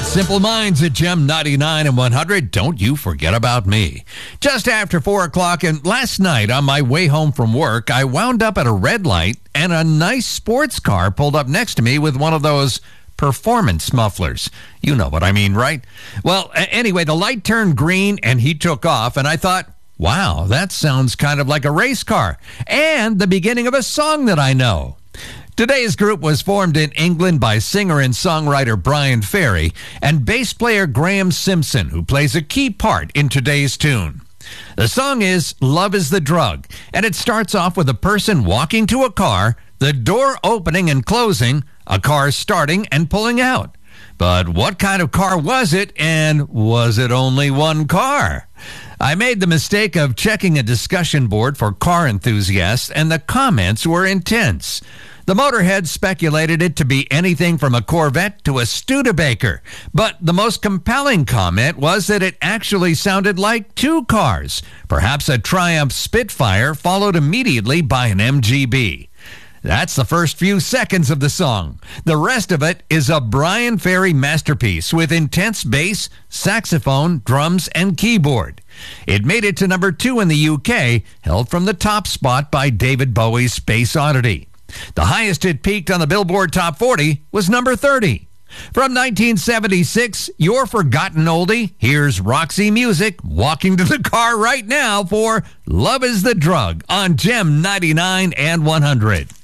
Simple Minds at Gem 99 and 100. Don't you forget about me. Just after 4 o'clock, and last night on my way home from work, I wound up at a red light, and a nice sports car pulled up next to me with one of those performance mufflers. You know what I mean, right? Well, anyway, the light turned green, and he took off, and I thought, wow, that sounds kind of like a race car, and the beginning of a song that I know. Today's group was formed in England by singer and songwriter Bryan Ferry and bass player Graham Simpson, who plays a key part in today's tune. The song is Love is the Drug, and it starts off with a person walking to a car, the door opening and closing, a car starting and pulling out. But what kind of car was it, and was it only one car? I made the mistake of checking a discussion board for car enthusiasts, and the comments were intense. The motorhead speculated it to be anything from a Corvette to a Studebaker, but the most compelling comment was that it actually sounded like two cars, perhaps a Triumph Spitfire followed immediately by an MGB. That's the first few seconds of the song. The rest of it is a Bryan Ferry masterpiece with intense bass, saxophone, drums, and keyboard. It made it to number 2 in the UK, held from the top spot by David Bowie's Space Oddity. The highest it peaked on the Billboard Top 40 was number 30. From 1976, your forgotten oldie, here's Roxy Music walking to the car right now for Love is the Drug on Gem 99 and 100.